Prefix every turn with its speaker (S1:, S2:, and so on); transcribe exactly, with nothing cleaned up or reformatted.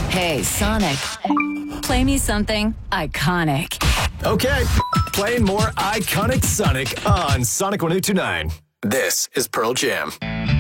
S1: Hey, Sonic. Play me something iconic.
S2: Okay, playing more iconic Sonic on Sonic one oh two nine. This is Pearl Jam.